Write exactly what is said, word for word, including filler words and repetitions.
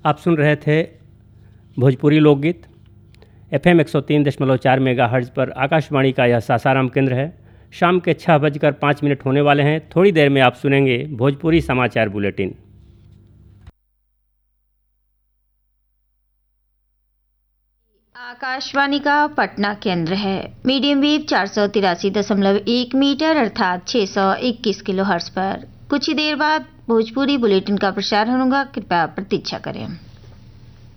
आप सुन रहे थे भोजपुरी लोकगीत। एफएम एक सौ तीन दशमलव चार मेगा हर्ट्ज पर आकाशवाणी का यह सासाराम केंद्र है। शाम के छः बजकर पाँच मिनट होने वाले हैं। थोड़ी देर में आप सुनेंगे भोजपुरी समाचार बुलेटिन। आकाशवाणी का पटना केंद्र है। मीडियम वेव चार सौ तिरासी दशमलव एक मीटर अर्थात छः सौ इक्कीस किलो हर्ट्ज पर कुछ ही देर बाद भोजपुरी बुलेटिन का प्रसारण होगा। कृपया प्रतीक्षा करें।